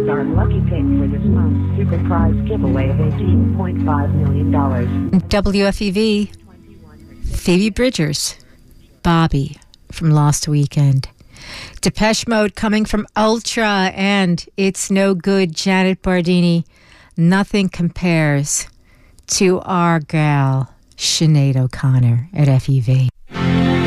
our lucky pick for this month's super prize giveaway of $18.5 million. WFEV, Phoebe Bridgers, Bobby from Lost Weekend. Depeche Mode coming from Ultra, and It's No Good, Janet Bardini. Nothing compares to our gal, Sinead O'Connor at FEV.